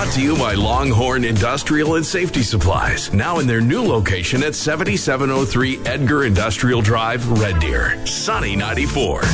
Brought to you by Longhorn Industrial and Safety Supplies. Now in their new location at 7703 Edgar Industrial Drive, Red Deer. Sunny 94.